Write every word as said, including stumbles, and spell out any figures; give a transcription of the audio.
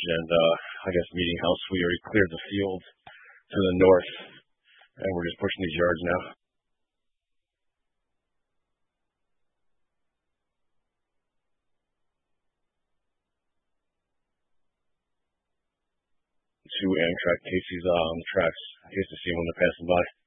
and uh, I guess Meeting House. We already cleared the field to the north, and we're just pushing these yards now. Two Amtrak Casey's uh, on the tracks. In case to see them when they're passing by.